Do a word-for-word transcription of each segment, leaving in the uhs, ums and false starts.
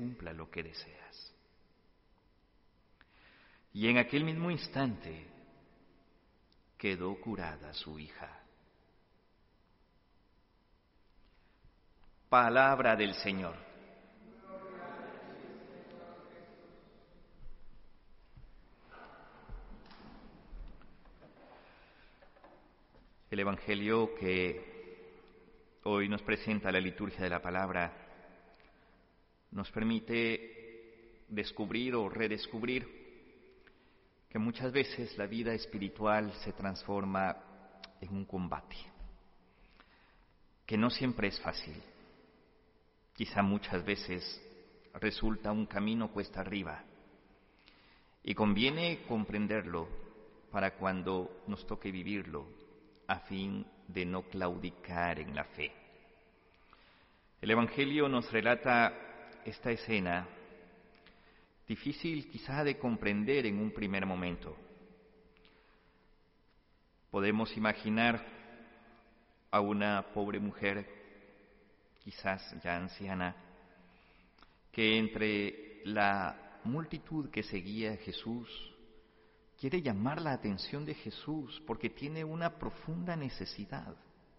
cumpla lo que deseas. Y en aquel mismo instante quedó curada su hija. Palabra del Señor. El Evangelio que hoy nos presenta la liturgia de la palabra nos permite descubrir o redescubrir que muchas veces la vida espiritual se transforma en un combate, que no siempre es fácil. Quizá muchas veces resulta un camino cuesta arriba y conviene comprenderlo para cuando nos toque vivirlo, a fin de no claudicar en la fe. El Evangelio nos relata esta escena difícil quizá de comprender en un primer momento. Podemos imaginar a una pobre mujer, quizás ya anciana, que entre la multitud que seguía a Jesús quiere llamar la atención de Jesús porque tiene una profunda necesidad.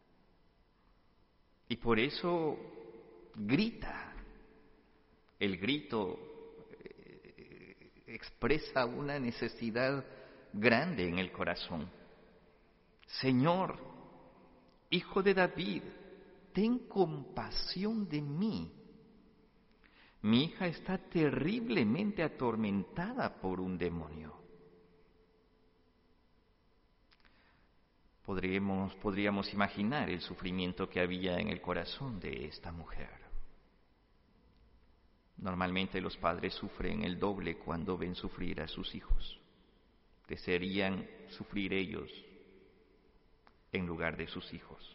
Y por eso grita. El grito expresa una necesidad grande en el corazón. Señor, Hijo de David, ten compasión de mí. Mi hija está terriblemente atormentada por un demonio. Podríamos, podríamos imaginar el sufrimiento que había en el corazón de esta mujer. Normalmente los padres sufren el doble cuando ven sufrir a sus hijos. Desearían sufrir ellos en lugar de sus hijos.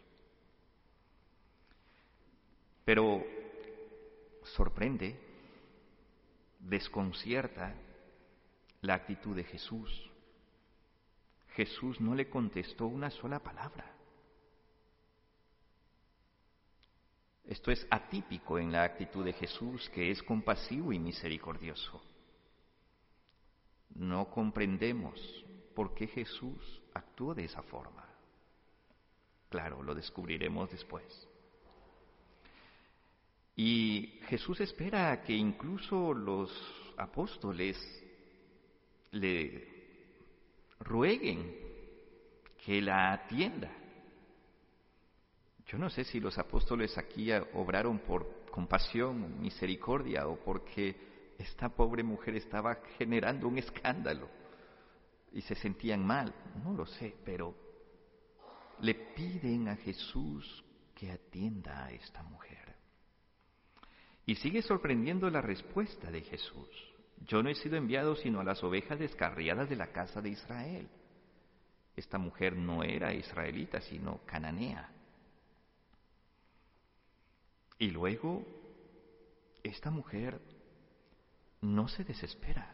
Pero sorprende, desconcierta la actitud de Jesús. Jesús no le contestó una sola palabra. Esto es atípico en la actitud de Jesús, que es compasivo y misericordioso. No comprendemos por qué Jesús actuó de esa forma. Claro, lo descubriremos después. Y Jesús espera a que incluso los apóstoles le rueguen que la atienda. Yo no sé si los apóstoles aquí obraron por compasión, misericordia, o porque esta pobre mujer estaba generando un escándalo y se sentían mal. No lo sé, pero le piden a Jesús que atienda a esta mujer. Y sigue sorprendiendo la respuesta de Jesús. Yo no he sido enviado sino a las ovejas descarriadas de la casa de Israel. Esta mujer no era israelita, sino cananea. Y luego, esta mujer no se desespera.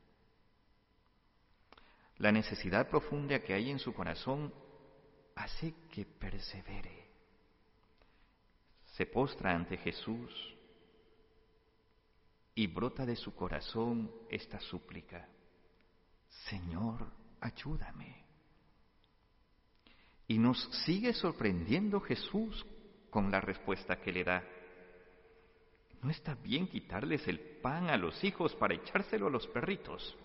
La necesidad profunda que hay en su corazón hace que persevere. Se postra ante Jesús y brota de su corazón esta súplica: Señor, ayúdame. Y nos sigue sorprendiendo Jesús con la respuesta que le da. No está bien quitarles el pan a los hijos para echárselo a los perritos.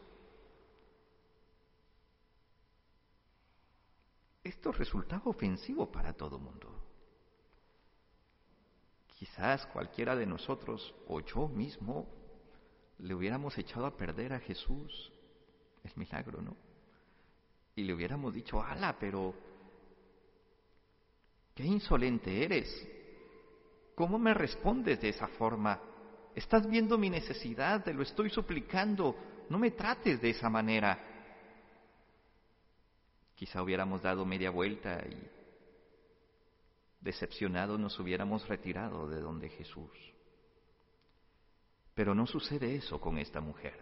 Esto resultaba ofensivo para todo mundo. Quizás cualquiera de nosotros, o yo mismo, le hubiéramos echado a perder a Jesús el milagro, ¿no? Y le hubiéramos dicho: ¡hala, pero qué insolente eres! ¿Cómo me respondes de esa forma? Estás viendo mi necesidad, te lo estoy suplicando, no me trates de esa manera. Quizá hubiéramos dado media vuelta y, decepcionados, nos hubiéramos retirado de donde Jesús. Pero no sucede eso con esta mujer.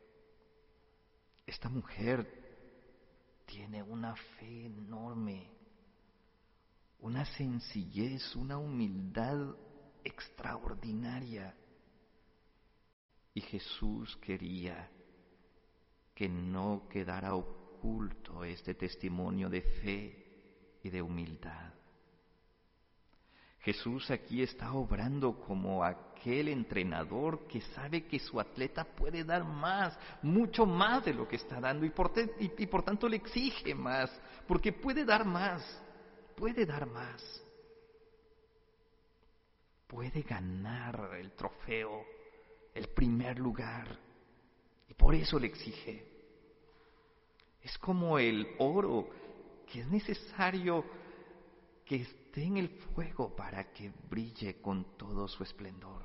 Esta mujer tiene una fe enorme, una sencillez, una humildad extraordinaria. Y Jesús quería que no quedara oculto este testimonio de fe y de humildad. Jesús aquí está obrando como aquel entrenador que sabe que su atleta puede dar más, mucho más de lo que está dando y por, te, y, y por tanto le exige más, porque puede dar más, puede dar más. Puede ganar el trofeo, el primer lugar, y por eso le exige. Es como el oro que es necesario que esté en el fuego para que brille con todo su esplendor.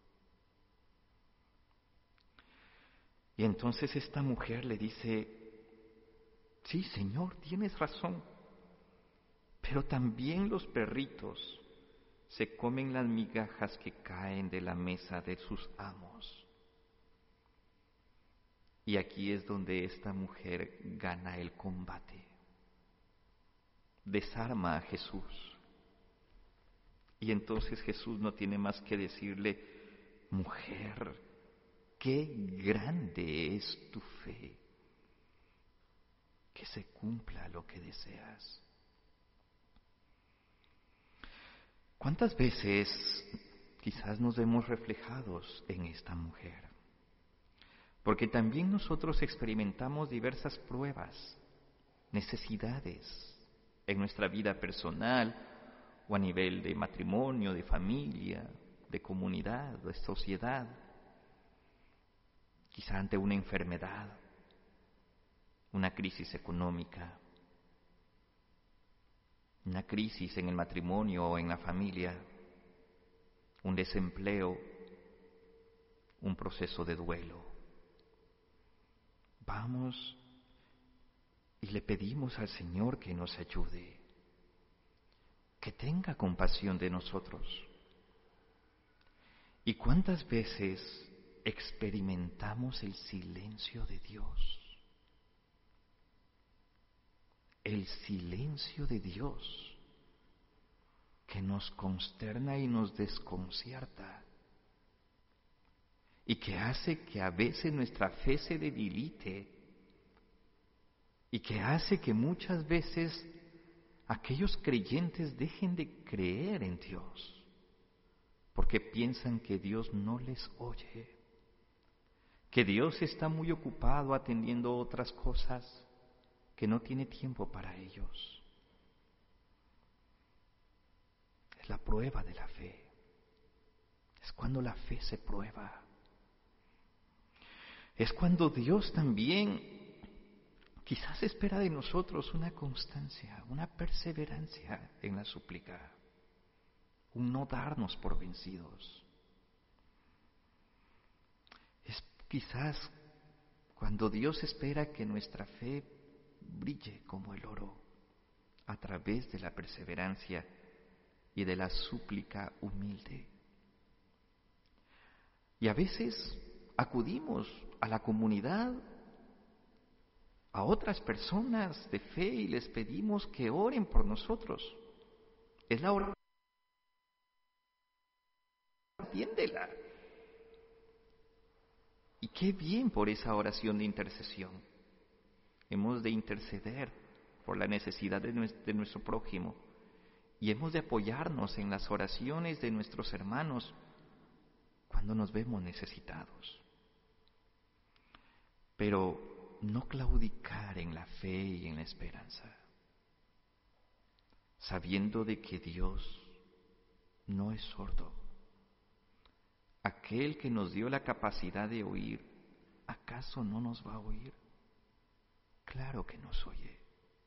Y entonces esta mujer le dice, sí, Señor, tienes razón, pero también los perritos se comen las migajas que caen de la mesa de sus amos. Y aquí es donde esta mujer gana el combate. Desarma a Jesús. Y entonces Jesús no tiene más que decirle, mujer, qué grande es tu fe, que se cumpla lo que deseas. ¿Cuántas veces quizás nos vemos reflejados en esta mujer? Porque también nosotros experimentamos diversas pruebas, necesidades en nuestra vida personal o a nivel de matrimonio, de familia, de comunidad, de sociedad, quizá ante una enfermedad, una crisis económica, una crisis en el matrimonio o en la familia, un desempleo, un proceso de duelo. Vamos y le pedimos al Señor que nos ayude, que tenga compasión de nosotros. ¿Y cuántas veces experimentamos el silencio de Dios? El silencio de Dios que nos consterna y nos desconcierta y que hace que a veces nuestra fe se debilite y que hace que muchas veces aquellos creyentes dejen de creer en Dios porque piensan que Dios no les oye, que Dios está muy ocupado atendiendo otras cosas, que no tiene tiempo para ellos. Es la prueba de la fe. Es cuando la fe se prueba. Es cuando Dios también quizás espera de nosotros una constancia, una perseverancia en la súplica, un no darnos por vencidos. Es quizás cuando Dios espera que nuestra fe brille como el oro a través de la perseverancia y de la súplica humilde. Y a veces acudimos a la comunidad, a otras personas de fe y les pedimos que oren por nosotros. Es la oración, atiéndela. Y qué bien por esa oración de intercesión. Hemos de interceder por la necesidad de nuestro prójimo y hemos de apoyarnos en las oraciones de nuestros hermanos cuando nos vemos necesitados. Pero no claudicar en la fe y en la esperanza, sabiendo de que Dios no es sordo. Aquel que nos dio la capacidad de oír, ¿acaso no nos va a oír? Claro que nos oye.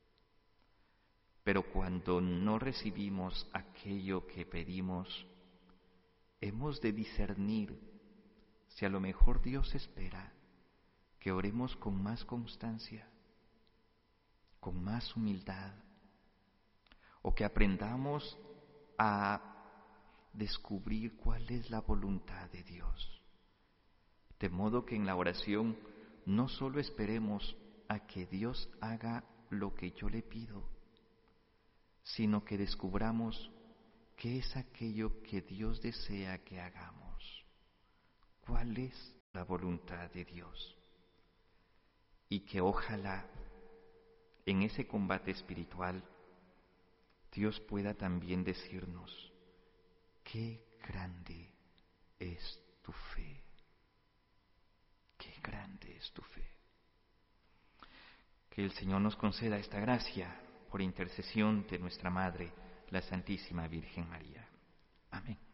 Pero cuando no recibimos aquello que pedimos, hemos de discernir si a lo mejor Dios espera que oremos con más constancia, con más humildad, o que aprendamos a descubrir cuál es la voluntad de Dios. De modo que en la oración no solo esperemos a que Dios haga lo que yo le pido, sino que descubramos qué es aquello que Dios desea que hagamos, cuál es la voluntad de Dios. Y que ojalá en ese combate espiritual Dios pueda también decirnos: qué grande es tu fe, qué grande es tu fe. Que el Señor nos conceda esta gracia por intercesión de nuestra Madre, la Santísima Virgen María. Amén.